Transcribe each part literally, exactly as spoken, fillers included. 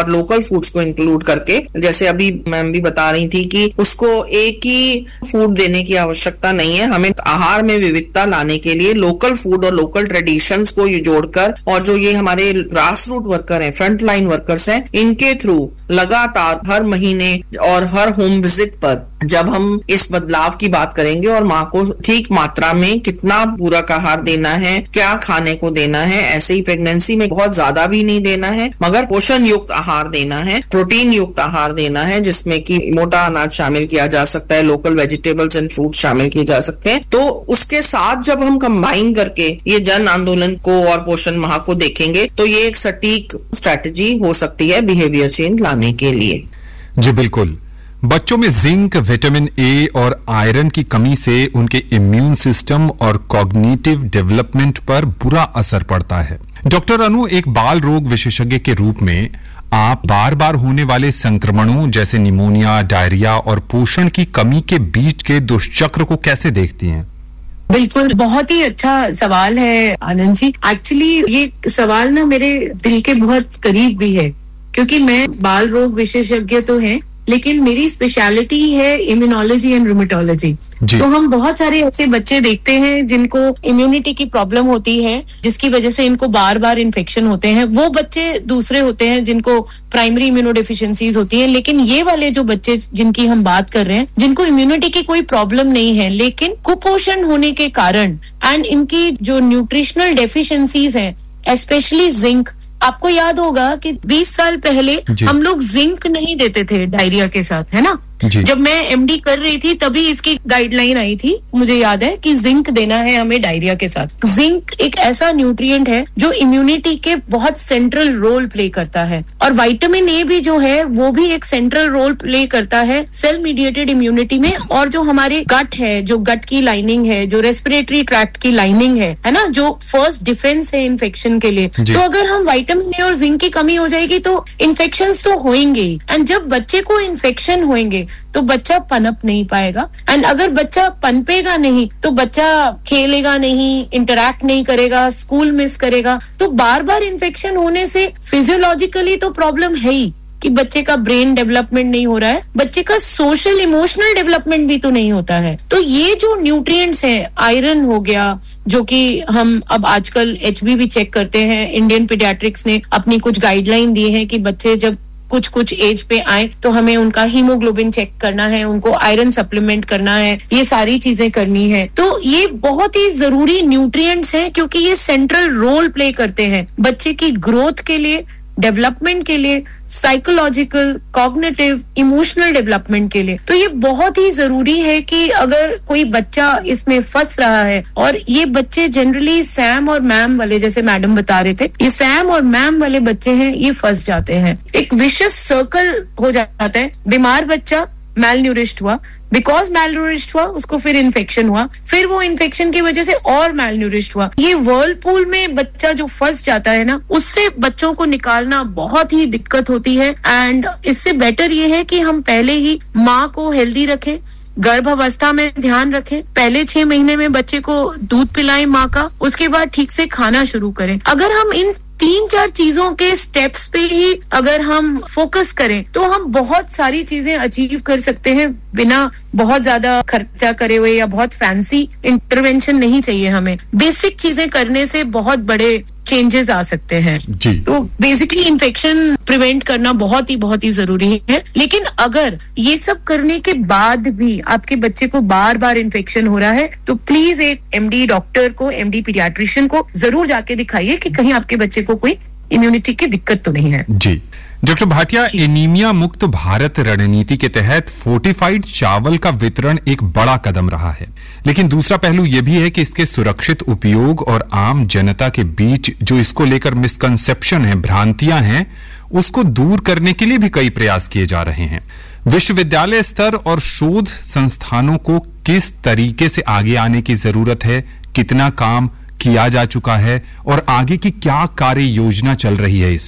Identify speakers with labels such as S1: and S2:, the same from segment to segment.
S1: और local foods को include करके, जैसे अभी मैम भी बता रही थी कि उसको एक ही फूड देने की आवश्यकता नहीं है, हमें आहार में विविधता लाने के लिए लोकल फूड और लोकल ट्रेडिशंस को ये जोड़कर, और जो ये हमारे ग्रास रूट वर्कर हैं, फ्रंट लाइन वर्कर्स हैं, इनके थ्रू लगातार हर महीने और हर होम विजिट पर जब हम इस बदलाव की बात करेंगे और माँ को ठीक मात्रा में कितना पूरक आहार देना है, क्या खाने को देना है, ऐसे ही प्रेगनेंसी में बहुत ज्यादा भी नहीं देना है मगर पोषण युक्त आहार देना है, प्रोटीन युक्त आहार देना है जिसमें कि मोटा अनाज शामिल किया जा सकता है, लोकल वेजिटेबल्स एंड फ्रूट शामिल किए जा सकते हैं। तो उसके साथ जब हम कंबाइन करके ये जन आंदोलन को और पोषण माह को देखेंगे तो ये एक सटीक स्ट्रैटेजी हो सकती है बिहेवियर चेंज लाने के लिए।
S2: जी बिल्कुल। बच्चों में जिंक, विटामिन ए और आयरन की कमी से उनके इम्यून सिस्टम और कॉग्निटिव डेवलपमेंट पर बुरा असर पड़ता है। डॉक्टर अनु, एक बाल रोग विशेषज्ञ के रूप में आप बार बार होने वाले संक्रमणों जैसे निमोनिया, डायरिया और पोषण की कमी के बीच के दुष्चक्र को कैसे देखती हैं?
S3: बिल्कुल, बहुत ही अच्छा सवाल है आनंद जी। एक्चुअली ये सवाल ना मेरे दिल के बहुत करीब भी है, क्योंकि मैं बाल रोग विशेषज्ञ तो है लेकिन मेरी स्पेशलिटी है इम्यूनोलॉजी एंड रूमेटोलॉजी। तो हम बहुत सारे ऐसे बच्चे देखते हैं जिनको इम्यूनिटी की प्रॉब्लम होती है, जिसकी वजह से इनको बार बार इन्फेक्शन होते हैं। वो बच्चे दूसरे होते हैं जिनको प्राइमरी इम्यूनोडेफिशिएंसीज होती है, लेकिन ये वाले जो बच्चे जिनकी हम बात कर रहे हैं, जिनको इम्यूनिटी की कोई प्रॉब्लम नहीं है लेकिन कुपोषण होने के कारण एंड इनकी जो न्यूट्रिशनल डेफिशिएंसीज हैं, स्पेशली जिंक। आपको याद होगा कि बीस साल पहले हम लोग जिंक नहीं देते थे डायरिया के साथ, है ना। जब मैं एमडी कर रही थी तभी इसकी गाइडलाइन आई थी, मुझे याद है कि जिंक देना है हमें डायरिया के साथ। जिंक एक ऐसा न्यूट्रिएंट है जो इम्यूनिटी के बहुत सेंट्रल रोल प्ले करता है, और विटामिन ए भी जो है वो भी एक सेंट्रल रोल प्ले करता है सेल मीडिएटेड इम्यूनिटी में। और जो हमारे गट है, जो गट की लाइनिंग है, जो रेस्पिरेटरी ट्रैक्ट की लाइनिंग है है ना, जो फर्स्ट डिफेंस है इन्फेक्शन के लिए। तो अगर हम विटामिन ए और जिंक की कमी हो जाएगी तो इन्फेक्शन तो होंगे ही, एंड जब बच्चे को इन्फेक्शन होंगे तो बच्चा पनप नहीं पाएगा, एंड अगर बच्चा पनपेगा नहीं तो बच्चा खेलेगा नहीं, इंटरैक्ट नहीं करेगा, स्कूल मिस करेगा। तो बार बार इन्फेक्शन होने से फिजियोलॉजिकली तो प्रॉब्लम है ही कि बच्चे का ब्रेन डेवलपमेंट नहीं हो रहा है, बच्चे का सोशल इमोशनल डेवलपमेंट भी तो नहीं होता है। तो ये जो न्यूट्रिएंट्स हैं, आयरन हो गया, जो कि हम अब आजकल एचबी भी चेक करते हैं, इंडियन पीडियाट्रिक्स ने अपनी कुछ गाइडलाइन दी है कि बच्चे जब कुछ कुछ एज पे आए तो हमें उनका हीमोग्लोबिन चेक करना है, उनको आयरन सप्लीमेंट करना है, ये सारी चीजें करनी है। तो ये बहुत ही जरूरी न्यूट्रिएंट्स हैं क्योंकि ये सेंट्रल रोल प्ले करते हैं बच्चे की ग्रोथ के लिए, डेवलपमेंट के लिए, साइकोलॉजिकल, कॉग्निटिव, इमोशनल डेवलपमेंट के लिए। तो ये बहुत ही जरूरी है कि अगर कोई बच्चा इसमें फंस रहा है, और ये बच्चे जनरली सैम और मैम वाले, जैसे मैडम बता रहे थे, ये सैम और मैम वाले बच्चे हैं, ये फंस जाते हैं। एक विशियस सर्कल हो जाता है। बीमार बच्चा मैल न्यूरिश्ड हुआ, बिकॉज मैल न्यूरिश्ड हुआ उसको फिर इन्फेक्शन हुआ, फिर वो इन्फेक्शन की वजह से और मैल न्यूरिश्ड हुआ। ये वर्लपूल में बच्चा जो फंस जाता है ना, उससे बच्चों को निकालना बहुत ही दिक्कत होती है। एंड इससे बेटर ये है कि हम पहले ही माँ को हेल्दी रखें, गर्भ अवस्था में ध्यान रखें, पहले छह महीने में बच्चे को दूध पिलाएं माँ का, उसके बाद ठीक से खाना शुरू करें। अगर हम इन तीन चार चीजों के स्टेप्स पे ही अगर हम फोकस करें तो हम बहुत सारी चीजें अचीव कर सकते हैं बिना बहुत ज्यादा खर्चा करे हुए, या बहुत फैंसी इंटरवेंशन नहीं चाहिए हमें। बेसिक चीजें करने से बहुत बड़े चेंजेस आ सकते हैं। तो बेसिकली इन्फेक्शन प्रिवेंट करना बहुत ही बहुत ही जरूरी है। लेकिन अगर ये सब करने के बाद भी आपके बच्चे को बार बार इन्फेक्शन हो रहा है तो प्लीज एक एमडी डॉक्टर को, एमडी पीडियाट्रिशियन को जरूर जाके दिखाइए कि कहीं आपके बच्चे को कोई इम्यूनिटी की दिक्कत तो नहीं है।
S2: जी डॉक्टर भाटिया, एनीमिया मुक्त भारत रणनीति के तहत फोर्टिफाइड चावल का वितरण एक बड़ा कदम रहा है, लेकिन दूसरा पहलू यह भी है कि इसके सुरक्षित उपयोग और आम जनता के बीच जो इसको लेकर मिसकंसेप्शन है, भ्रांतियां हैं, उसको दूर करने के लिए भी कई प्रयास किए जा रहे हैं। विश्वविद्यालय स्तर और शोध संस्थानों को किस तरीके से आगे आने की जरूरत है, कितना काम किया जा चुका है और आगे की क्या कार्य योजना चल रही है इस पर?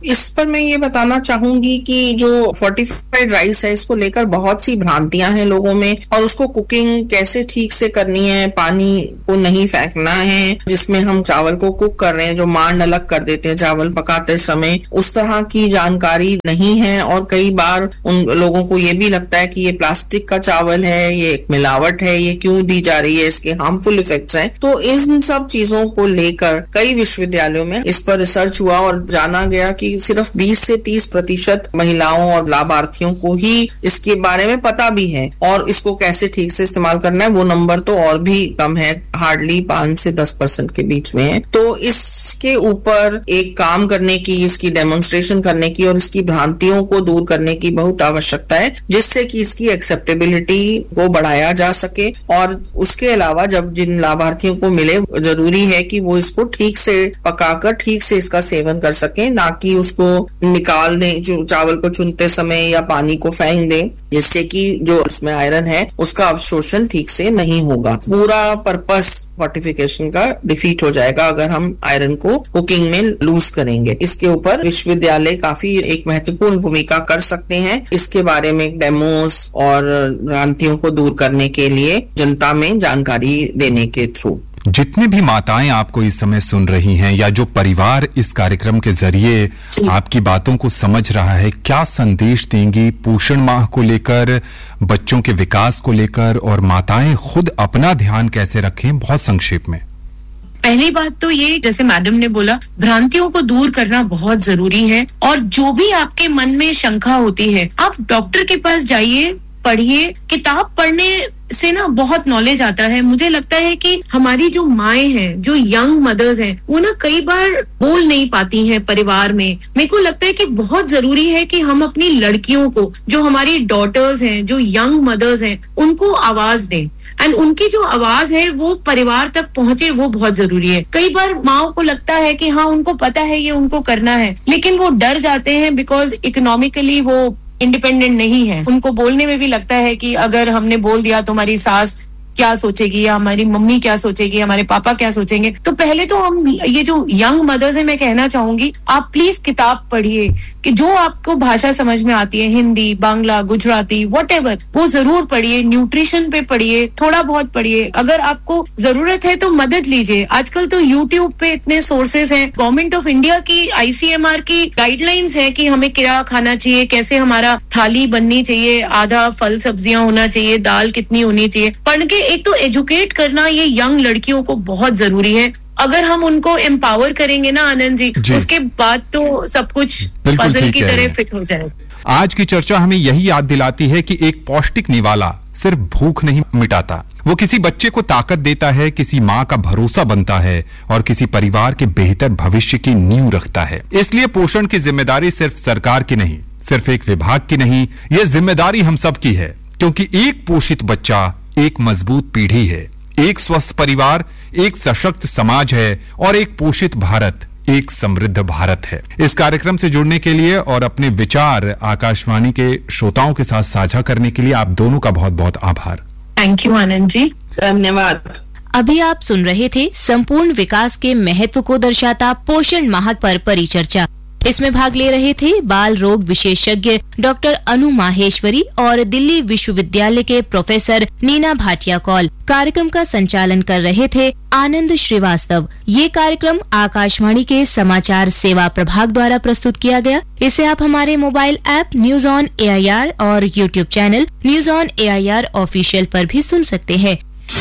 S1: इस पर मैं ये बताना चाहूंगी कि जो फोर्टिफाइड राइस है इसको लेकर बहुत सी भ्रांतियां हैं लोगों में, और उसको कुकिंग कैसे ठीक से करनी है, पानी को नहीं फेंकना है जिसमें हम चावल को कुक कर रहे हैं, जो मांड अलग कर देते हैं चावल पकाते समय, उस तरह की जानकारी नहीं है। और कई बार उन लोगों को ये भी लगता है कि ये प्लास्टिक का चावल है, ये एक मिलावट है, ये क्यों दी जा रही है, इसके हार्मफुल इफेक्ट्स हैं। तो इन सब चीजों को लेकर कई विश्वविद्यालयों में इस पर रिसर्च हुआ और जाना गया कि सिर्फ बीस से तीस प्रतिशत महिलाओं और लाभार्थियों को ही इसके बारे में पता भी है, और इसको कैसे ठीक से इस्तेमाल करना है वो नंबर तो और भी कम है, हार्डली पांच से दस परसेंट के बीच में है। तो इसके ऊपर एक काम करने की, इसकी डेमोन्स्ट्रेशन करने की और इसकी भ्रांतियों को दूर करने की बहुत आवश्यकता है, जिससे कि इसकी एक्सेप्टेबिलिटी को बढ़ाया जा सके। और उसके अलावा जब जिन लाभार्थियों को मिले, जरूरी है कि वो इसको ठीक से पकाकर ठीक से इसका सेवन कर सके, ना कि उसको निकाल दें जो चावल को चुनते समय या पानी को फेंक दें, जिससे कि जो उसमें आयरन है उसका अवशोषण ठीक से नहीं होगा। पूरा पर्पस फोर्टिफिकेशन का डिफीट हो जाएगा अगर हम आयरन को कुकिंग में लूज करेंगे। इसके ऊपर विश्वविद्यालय काफी एक महत्वपूर्ण भूमिका कर सकते हैं, इसके बारे में डेमोस और भ्रांतियों को दूर करने के लिए जनता में जानकारी देने के थ्रू।
S2: जितनी भी माताएं आपको इस समय सुन रही हैं या जो परिवार इस कार्यक्रम के जरिए आपकी बातों को समझ रहा है, क्या संदेश देंगी पोषण माह को लेकर, बच्चों के विकास को लेकर, और माताएं खुद अपना ध्यान कैसे रखें, बहुत संक्षेप में?
S3: पहली बात तो ये, जैसे मैडम ने बोला, भ्रांतियों को दूर करना बहुत जरूरी है। और जो भी आपके मन में शंका होती है, आप डॉक्टर के पास जाइए, पढ़िए। किताब पढ़ने से ना बहुत नॉलेज आता है। मुझे लगता है कि हमारी जो माएं हैं, जो यंग मदर्स हैं, वो ना कई बार बोल नहीं पाती हैं परिवार में। मेरे को लगता है कि बहुत जरूरी है कि हम अपनी लड़कियों को, जो हमारी डॉटर्स हैं, जो यंग मदर्स हैं, उनको आवाज दें, एंड उनकी जो आवाज है वो परिवार तक पहुंचे, वो बहुत जरूरी है। कई बार माओ को लगता है कि हाँ उनको पता है ये उनको करना है, लेकिन वो डर जाते हैं बिकॉज इकोनॉमिकली वो इंडिपेंडेंट नहीं है। उनको बोलने में भी लगता है कि अगर हमने बोल दिया तो हमारी सास क्या सोचेगी, या हमारी मम्मी क्या सोचेगी, हमारे पापा क्या सोचेंगे। तो पहले तो हम ये जो यंग मदर्स है, मैं कहना चाहूंगी आप प्लीज किताब पढ़िए, कि जो आपको भाषा समझ में आती है, हिंदी, बांग्ला, गुजराती, व्हाटएवर, वो जरूर पढ़िए। न्यूट्रिशन पे पढ़िए, थोड़ा बहुत पढ़िए। अगर आपको जरूरत है तो मदद लीजिए। आजकल तो यूट्यूब पे इतने सोर्सेज हैं। गवर्नमेंट ऑफ इंडिया की आईसीएमआर की गाइडलाइंस है कि हमें क्या खाना चाहिए, कैसे हमारा थाली बननी चाहिए, आधा फल सब्जियां होना चाहिए, दाल कितनी होनी चाहिए। पढ़ के एक तो एजुकेट करना ये यंग लड़कियों को बहुत जरूरी है। अगर हम उनको एम्पावर करेंगे ना आनंद जी, जी, उसके बाद तो सब कुछ पजल की तरह फिट हो जाएगा।
S2: आज की चर्चा हमें यही याद दिलाती है कि एक पौष्टिक निवाला सिर्फ भूख नहीं मिटाता, वो किसी बच्चे को ताकत देता है, किसी माँ का भरोसा बनता है और किसी परिवार के बेहतर भविष्य की नींव रखता है। इसलिए पोषण की जिम्मेदारी सिर्फ सरकार की नहीं, सिर्फ एक विभाग की नहीं, ये जिम्मेदारी हम सब की है, क्योंकि एक पोषित बच्चा एक मजबूत पीढ़ी है, एक स्वस्थ परिवार एक सशक्त समाज है, और एक पोषित भारत एक समृद्ध भारत है। इस कार्यक्रम से जुड़ने के लिए और अपने विचार आकाशवाणी के श्रोताओं के साथ साझा करने के लिए आप दोनों का बहुत बहुत आभार।
S3: Thank you Anand ji.
S1: धन्यवाद।
S4: अभी आप सुन रहे थे संपूर्ण विकास के महत्व को दर्शाता पोषण माह पर परिचर्चा। इसमें भाग ले रहे थे बाल रोग विशेषज्ञ डॉक्टर अनु माहेश्वरी और दिल्ली विश्वविद्यालय के प्रोफेसर नीना भाटिया कौल। कार्यक्रम का संचालन कर रहे थे आनंद श्रीवास्तव। ये कार्यक्रम आकाशवाणी के समाचार सेवा प्रभाग द्वारा प्रस्तुत किया गया। इसे आप हमारे mobile app news on AIR और YouTube channel news on AIR official पर भी सुन सकते हैं।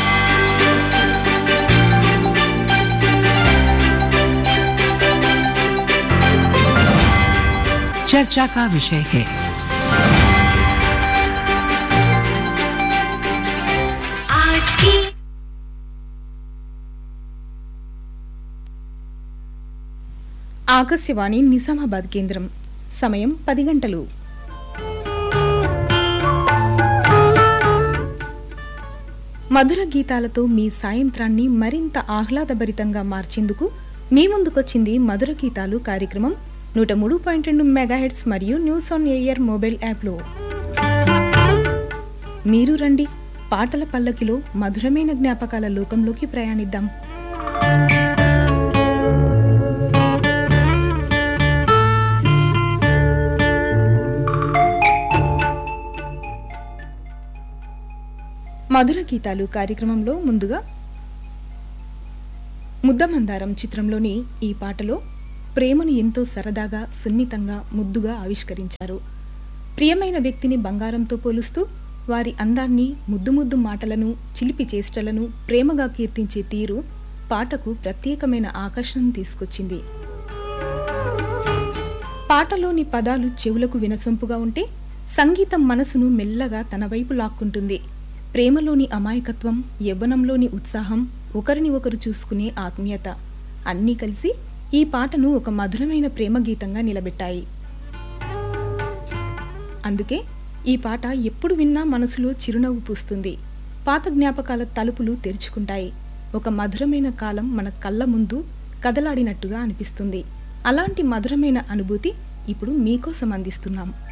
S5: चर्चा का विषय है
S4: आज की
S6: ఆకాశవాణి నిజామాబాద్ కేంద్రం సమయం పది గంటలు. మధుర గీతాలతో మీ సాయంత్రాన్ని మరింత ఆహ్లాదభరితంగా మార్చేందుకు మీ ముందుకొచ్చింది మధుర గీతాలు కార్యక్రమం నూట మూడు పాయింట్ రెండు మెగాహెర్ట్జ్ మరియు న్యూస్ ఆన్ ఎయిర్ మొబైల్ యాప్లో. మీరు రండి, పాటల పల్లకిలో మధురమైన జ్ఞాపకాల లోకంలోకి ప్రయాణిద్దాం. మధుర గీతాలు కార్యక్రమంలో ముందుగా ముద్దమందారం చిత్రంలోని ఈ పాటలో ప్రేమను ఎంతో సరదాగా సున్నితంగా ముద్దుగా ఆవిష్కరించారు. ప్రియమైన వ్యక్తిని బంగారంతో పోలుస్తూ వారి అందాన్ని ముద్దు ముద్దు మాటలను చిలిపి చేష్టలను ప్రేమగా కీర్తించే తీరు పాటకు ప్రత్యేకమైన ఆకర్షణ తీసుకొచ్చింది. పాటలోని పదాలు చెవులకు వినసొంపుగా ఉంటే సంగీతం మనసును మెల్లగా తన వైపు లాక్కుంటుంది. ప్రేమలోని అమాయకత్వం, యవ్వనంలోని ఉత్సాహం, ఒకరిని ఒకరు చూసుకునే ఆత్మీయత అన్నీ కలిసి ఈ పాటను ఒక మధురమైన ప్రేమ గీతంగా నిలబెట్టాయి. అందుకే ఈ పాట ఎప్పుడు విన్నా మనసులో చిరునవ్వు పూస్తుంది. పాత జ్ఞాపకాల తలుపులు తెరుచుకుంటాయి. ఒక మధురమైన కాలం మన కళ్ళ ముందు కదలాడినట్టుగా అనిపిస్తుంది. అలాంటి మధురమైన అనుభూతి ఇప్పుడు మీకోసం అందిస్తున్నాం.